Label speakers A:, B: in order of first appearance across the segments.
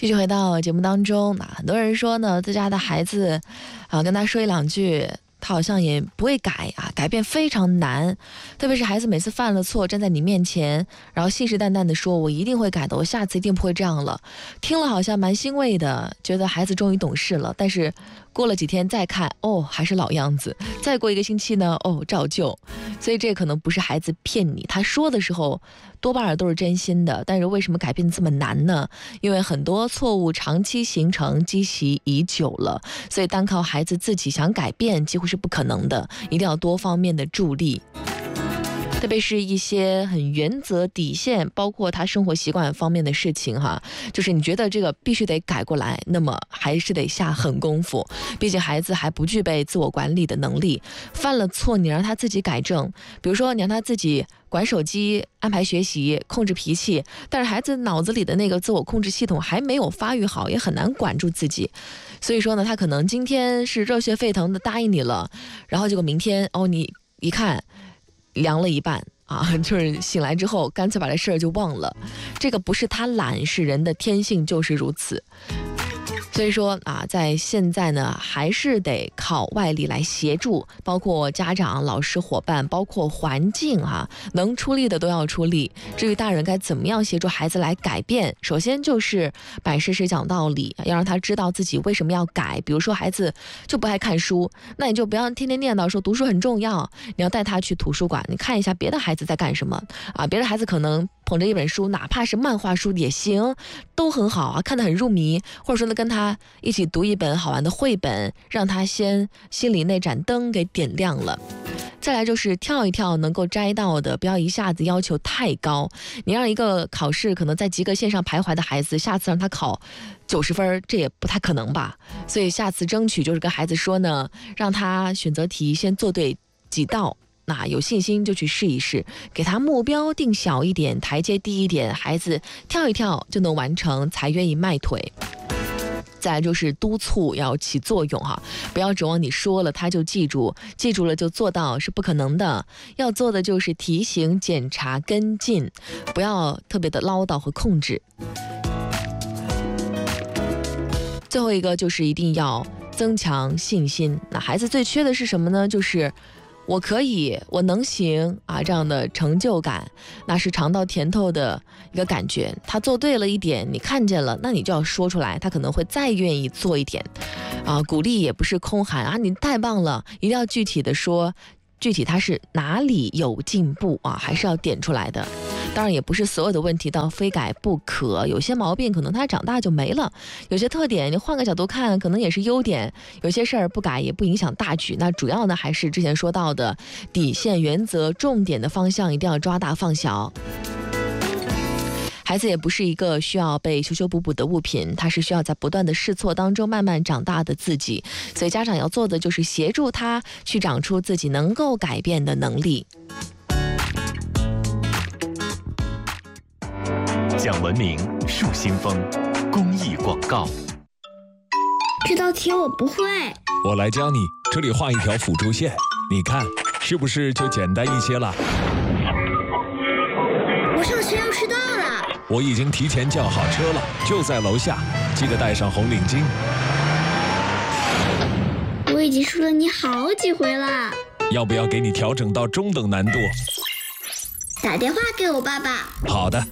A: 继续回到节目当中，很多人说呢，自家的孩子跟他说一两句，他好像也不会改改变非常难。特别是孩子每次犯了错站在你面前，然后信誓旦旦的说我一定会改的，我下次一定不会这样了，听了好像蛮欣慰的，觉得孩子终于懂事了。但是过了几天再看，还是老样子，再过一个星期呢，照旧。所以这可能不是孩子骗你，他说的时候多半都是真心的，但是为什么改变这么难呢？因为很多错误长期形成，积习已久了，所以单靠孩子自己想改变几乎是不可能的，一定要多方面的助力。特别是一些很原则底线，包括他生活习惯方面的事情就是你觉得这个必须得改过来，那么还是得下狠功夫。毕竟孩子还不具备自我管理的能力，犯了错你让他自己改正，比如说你让他自己管手机、安排学习、控制脾气，但是孩子脑子里的那个自我控制系统还没有发育好，也很难管住自己。所以说呢，他可能今天是热血沸腾的答应你了，然后结果明天你一看凉了一半就是醒来之后干脆把这事儿就忘了。这个不是他懒，是人的天性就是如此。所以说在现在呢，还是得靠外力来协助，包括家长、老师、伙伴，包括环境能出力的都要出力。至于大人该怎么样协助孩子来改变，首先就是摆事实讲道理，要让他知道自己为什么要改。比如说孩子就不爱看书，那你就不要天天念叨说读书很重要，你要带他去图书馆，你看一下别的孩子在干什么别的孩子可能捧着一本书，哪怕是漫画书也行，都很好看得很入迷，或者说呢跟他一起读一本好玩的绘本，让他先心里那盏灯给点亮了。再来就是跳一跳能够摘到的，不要一下子要求太高。你让一个考试可能在及格线上徘徊的孩子，下次让他考90分，这也不太可能吧。所以下次争取就是跟孩子说呢，让他选择题先做对几道，那有信心就去试一试，给他目标定小一点，台阶低一点，孩子跳一跳就能完成，才愿意迈腿。再来就是督促要起作用不要指望你说了他就记住，记住了就做到是不可能的。要做的就是提醒、检查、跟进，不要特别的唠叨和控制。最后一个就是一定要增强信心。那孩子最缺的是什么呢？就是我可以，我能行这样的成就感，那是尝到甜头的一个感觉。他做对了一点，你看见了，那你就要说出来，他可能会再愿意做一点鼓励也不是空喊你太棒了，一定要具体的说，具体他是哪里有进步还是要点出来的。当然也不是所有的问题到非改不可，有些毛病可能他长大就没了，有些特点你换个角度看可能也是优点，有些事儿不改也不影响大局。那主要呢还是之前说到的底线、原则、重点的方向一定要抓大放小。孩子也不是一个需要被修修补补的物品，他是需要在不断的试错当中慢慢长大的自己。所以家长要做的就是协助他去长出自己能够改变的能力。
B: 讲文明树新风公益广告。
C: 这道题我不会，
D: 我来教你。这里画一条辅助线，你看是不是就简单一些了？
C: 我上学要迟到了。
D: 我已经提前叫好车了，就在楼下，记得带上红领巾。
C: 我已经说了你好几回了。
D: 要不要给你调整到中等难度？
C: 打电话给我爸爸。
D: 好的。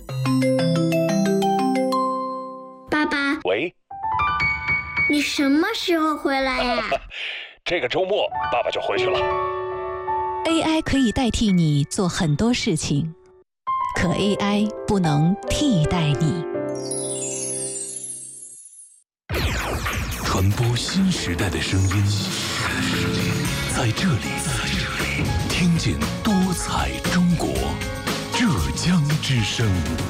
C: 爸爸。
D: 喂。
C: 你什么时候回来呀？
D: 这个周末爸爸就回去了。
E: AI 可以代替你做很多事情，可 AI 不能替代你。
B: 传播新时代的声音，在这里听见多彩中国，浙江之声。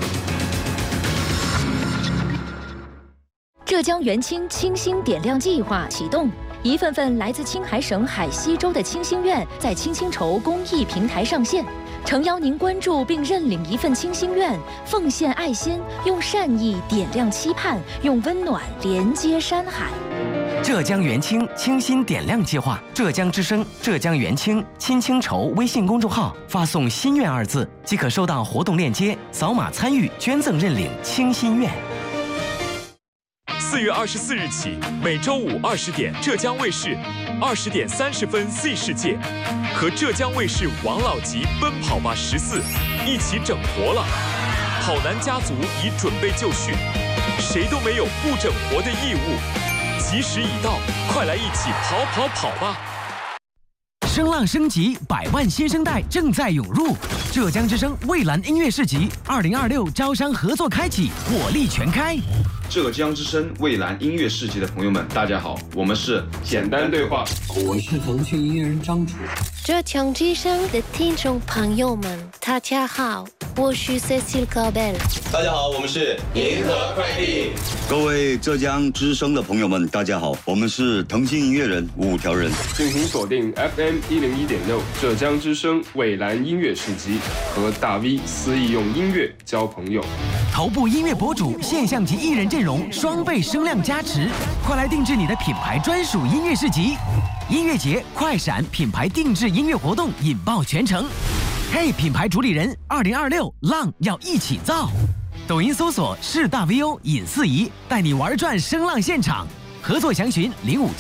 F: 浙江元清清新点亮计划启动，一份份来自青海省海西州的清心愿在青青筹公益平台上线，诚邀您关注并认领一份清心愿，奉献爱心，用善意点亮期盼，用温暖连接山海。
G: 浙江元清清新点亮计划，浙江之声、浙江元清青青筹微信公众号发送“心愿”2字，即可收到活动链接，扫码参与捐赠认领清心愿。
H: 4月24日起，每周五20点，浙江卫视20点30分 Z 世界，和浙江卫视王老吉奔跑吧14一起整活了。跑男家族已准备就绪，谁都没有不整活的义务。吉时已到，快来一起跑吧！
G: 声浪升级，100万新生代正在涌入。浙江之声蔚蓝音乐市集2026招商合作开启，火力全开。
I: 浙江之声蔚蓝音乐市集的朋友们，大家好，我们是简单对话，
J: 我是腾讯音乐人张楚。
K: 浙江之声的听众朋友们，大家好，我是 Cecile Caubel。
L: 大家好，我们是银河快递。
M: 各位浙江之声的朋友们，大家好，我们是腾讯音乐人5条人。
N: 敬请锁定 FM 101.6浙江之声蔚蓝音乐市集，和大 V 肆意用音乐交朋友。
G: 头部音乐博主、现象级艺人阵容双倍声量加持，快来定制你的品牌专属音乐市集。音乐节快闪品牌定制音乐活动引爆全城。嘿，品牌主理人，2026浪要一起造。抖音搜索是大 VO 尹四仪，带你玩转声浪现场。合作详询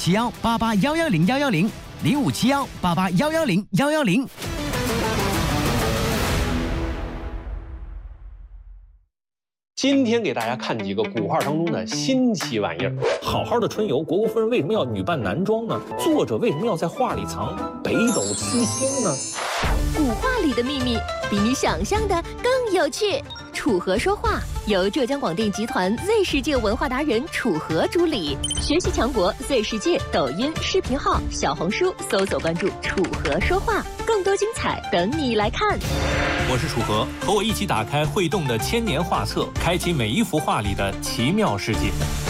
G: 0571881101057188110110。
O: 今天给大家看几个古画当中的新奇玩意儿。好好的春游，虢国夫人为什么要女扮男装呢？作者为什么要在画里藏北斗七星呢？
F: 古画里的秘密比你想象的更有趣。楚河说话由浙江广电集团 Z 世界文化达人楚河主理，学习强国 Z 世界抖音视频号、小红书搜索关注楚河说话，更多精彩等你来看。
P: 我是楚河，和我一起打开会动的千年画册，开启每一幅画里的奇妙世界。